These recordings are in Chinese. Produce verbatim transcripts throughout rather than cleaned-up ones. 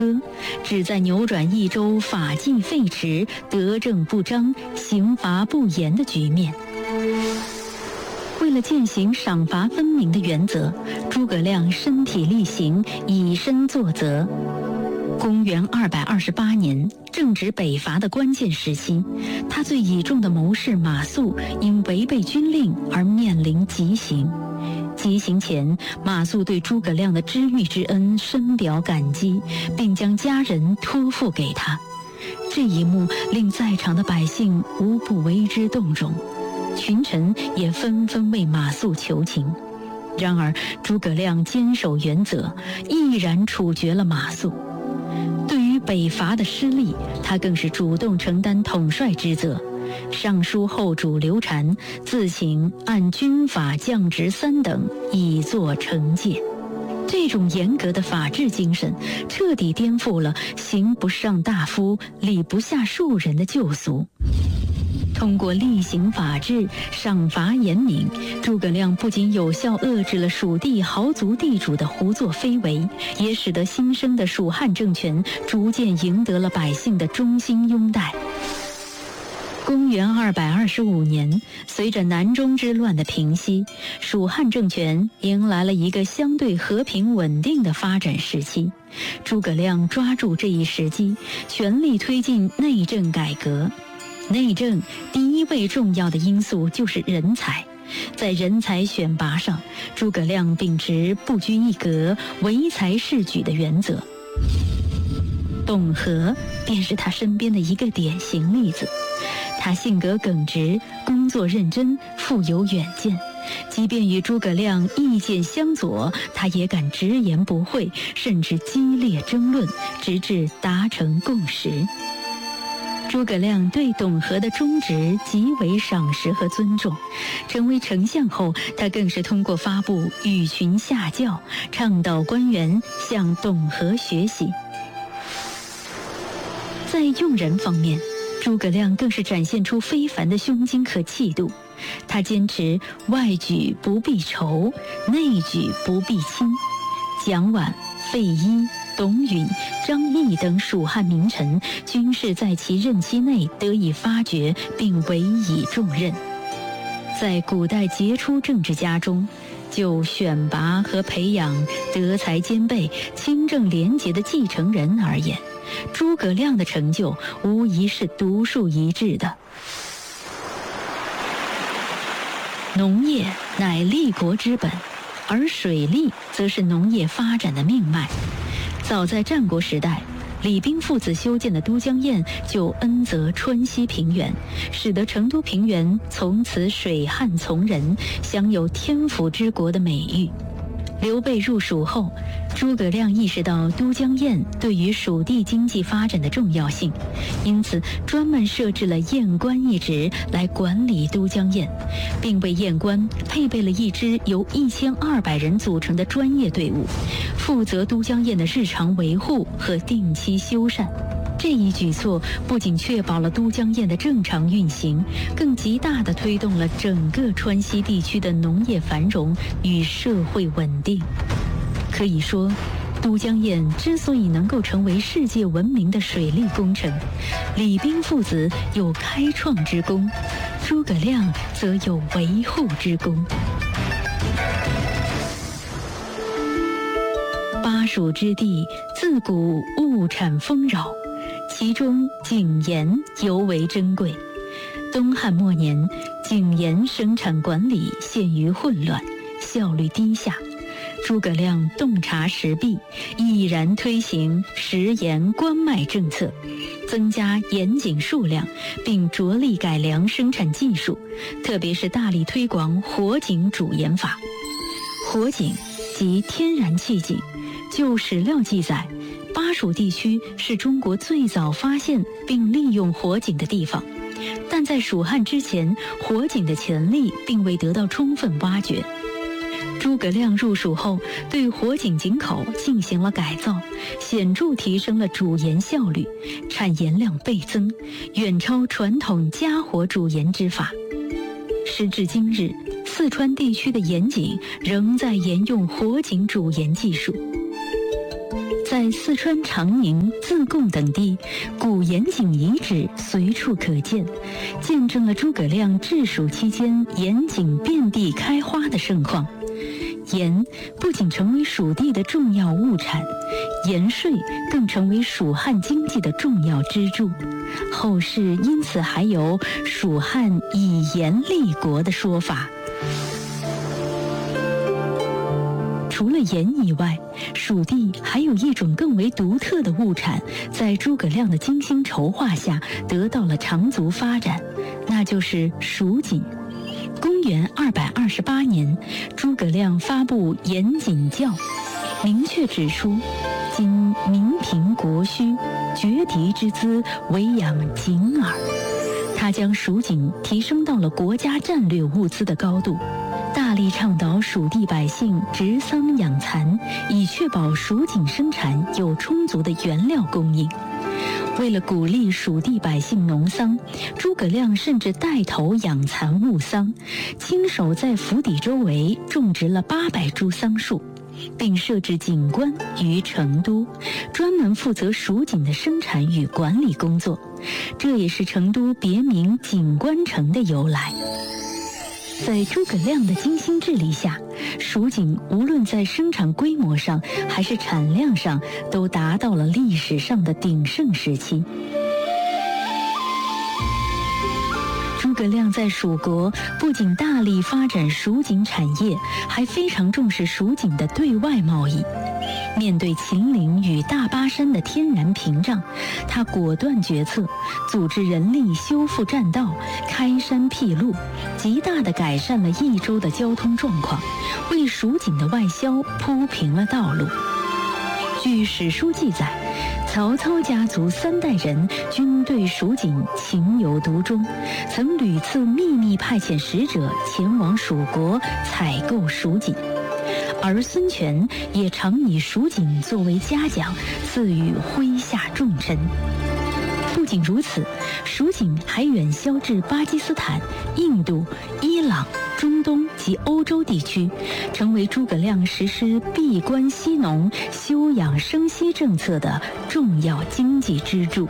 旨在扭转益州法纪废弛、德政不彰、刑罚不严的局面。为了践行赏罚分明的原则，诸葛亮身体力行，以身作则。公元二百二十八年，正值北伐的关键时期，他最倚重的谋士马谡因违背军令而面临极刑。极刑前，马谡对诸葛亮的知遇之恩深表感激，并将家人托付给他。这一幕令在场的百姓无不为之动容，群臣也纷纷为马谡求情。然而，诸葛亮坚守原则，毅然处决了马谡。对于北伐的失利，他更是主动承担统帅之责。尚书后主刘禅自请按军法降职三等，以作惩戒。这种严格的法治精神，彻底颠覆了刑不上大夫，礼不下庶人的旧俗。通过厉行法治、赏罚严明，诸葛亮不仅有效遏制了蜀地豪族地主的胡作非为，也使得新生的蜀汉政权逐渐赢得了百姓的衷心拥戴。公元二百二十五年，随着南中之乱的平息，蜀汉政权迎来了一个相对和平稳定的发展时期。诸葛亮抓住这一时机，全力推进内政改革。内政第一位重要的因素就是人才。在人才选拔上，诸葛亮秉持不拘一格、唯才是举的原则。董和便是他身边的一个典型例子。他性格耿直，工作认真，富有远见。即便与诸葛亮意见相左，他也敢直言不讳，甚至激烈争论，直至达成共识。诸葛亮对董和的忠直极为赏识和尊重。成为丞相后，他更是通过发布与群下教，倡导官员向董和学习。在用人方面，诸葛亮更是展现出非凡的胸襟和气度。他坚持外举不避仇，内举不避亲。蒋琬、费祎、董允、张翼等蜀汉名臣均是在其任期内得以发掘并委以重任。在古代杰出政治家中，就选拔和培养德才兼备、清正廉洁的继承人而言，诸葛亮的成就无疑是独树一帜的。农业乃立国之本，而水利则是农业发展的命脉。早在战国时代，李冰父子修建的都江堰就恩泽川西平原，使得成都平原从此水旱从人，享有天府之国的美誉。刘备入蜀后，诸葛亮意识到都江堰对于蜀地经济发展的重要性，因此专门设置了堰官一职来管理都江堰，并为堰官配备了一支由一千二百人组成的专业队伍，负责都江堰的日常维护和定期修缮。这一举措不仅确保了都江堰的正常运行，更极大地推动了整个川西地区的农业繁荣与社会稳定。可以说，都江堰之所以能够成为世界闻名的水利工程，李冰父子有开创之功，诸葛亮则有维护之功。巴蜀之地自古物产丰饶，其中井盐尤为珍贵。东汉末年，井盐生产管理陷于混乱，效率低下。诸葛亮洞察时弊，毅然推行食盐关卖政策，增加盐井数量，并着力改良生产技术，特别是大力推广火井煮盐法。火井即天然气井，就史料记载，巴蜀地区是中国最早发现并利用火井的地方，但在蜀汉之前，火井的潜力并未得到充分挖掘。诸葛亮入蜀后，对火井井口进行了改造，显著提升了煮盐效率，产盐量倍增，远超传统加火煮盐之法。时至今日，四川地区的盐井仍在沿用火井煮盐技术。在在四川长宁、自贡等地，古盐井遗址随处可见，见证了诸葛亮治蜀期间盐井遍地开花的盛况。盐不仅成为蜀地的重要物产，盐税更成为蜀汉经济的重要支柱。后世因此还有蜀汉以盐立国的说法。除了盐以外，蜀地还有一种更为独特的物产，在诸葛亮的精心筹划下得到了长足发展，那就是蜀锦。公元二百二十八年，诸葛亮发布盐锦教，明确指出，今民贫国虚，绝敌之资，唯养锦耳。他将蜀锦提升到了国家战略物资的高度，大力倡导蜀地百姓植桑养蚕，以确保蜀锦生产有充足的原料供应。为了鼓励蜀地百姓农桑，诸葛亮甚至带头养蚕务桑，亲手在府邸周围种植了八百株桑树，并设置锦官于成都，专门负责蜀锦的生产与管理工作。这也是成都别名锦官城的由来。在诸葛亮的精心治理下，蜀锦无论在生产规模上还是产量上，都达到了历史上的鼎盛时期。诸葛亮在蜀国不仅大力发展蜀锦产业，还非常重视蜀锦的对外贸易。面对秦岭与大巴山的天然屏障，他果断决策，组织人力修复栈道，开山辟路，极大地改善了益州的交通状况，为蜀锦的外销铺平了道路。据史书记载，曹操家族三代人均对蜀锦情有独钟，曾屡次秘密派遣使者前往蜀国采购蜀锦。而孙权也常以蜀锦作为嘉奖，赐予麾下重臣。不仅如此，蜀锦还远销至巴基斯坦、印度、伊朗、中东及欧洲地区，成为诸葛亮实施闭关息农、休养生息政策的重要经济支柱。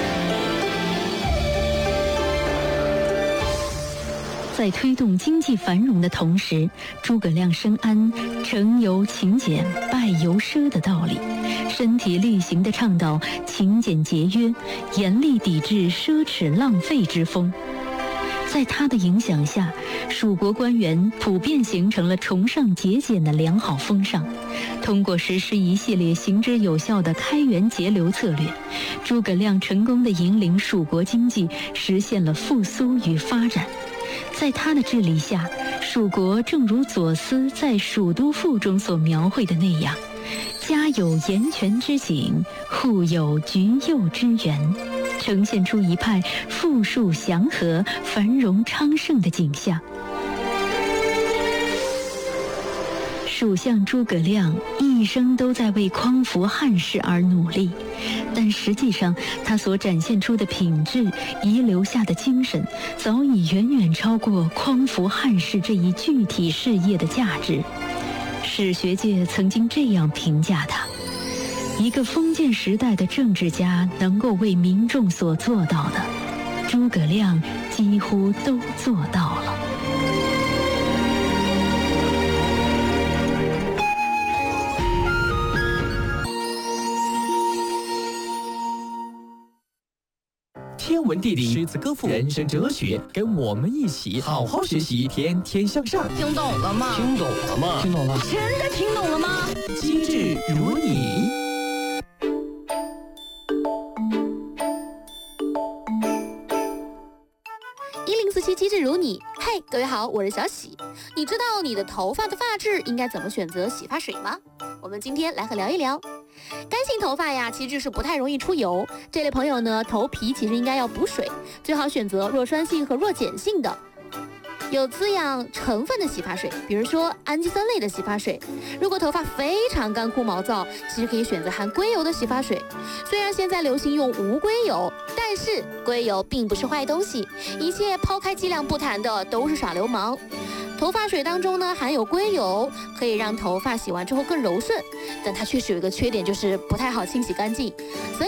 在推动经济繁荣的同时，诸葛亮深谙成由勤俭，败由奢的道理，身体力行地倡导勤俭节约，严厉抵制奢侈浪费之风。在他的影响下，蜀国官员普遍形成了崇尚节俭的良好风尚。通过实施一系列行之有效的开源节流策略，诸葛亮成功地引领蜀国经济实现了复苏与发展。在他的治理下，蜀国正如左思在《蜀都赋》中所描绘的那样，家有盐泉之井，户有橘柚之园，呈现出一派富庶祥和、繁荣昌盛的景象。蜀相诸葛亮一生都在为匡扶汉室而努力，但实际上他所展现出的品质、遗留下的精神，早已远远超过匡扶汉室这一具体事业的价值。史学界曾经这样评价他：一个封建时代的政治家能够为民众所做到的，诸葛亮几乎都做到了。 天文地理、诗词歌赋、人生哲学，跟我们一起好好学习，天天向上。 听懂了吗？ 听懂了吗？ 听懂了。真的听懂了吗？ 机智如你。 一零四七机智如你，嘿，各位好，我是小喜。你知道你的头发的发质应该怎么选择洗发水吗？我们今天来和聊一聊。干性头发呀，其实就是不太容易出油。这类朋友呢，头皮其实应该要补水，最好选择弱酸性和弱碱性的，有滋养成分的洗发水，比如说氨基酸类的洗发水。如果头发非常干枯毛躁，其实可以选择含硅油的洗发水。虽然现在流行用无硅油，但是硅油并不是坏东西，一切抛开剂量不谈的都是耍流氓。 头发水当中呢含有硅油，可以让头发洗完之后更柔顺，但它确实有一个缺点，就是不太好清洗干净，所以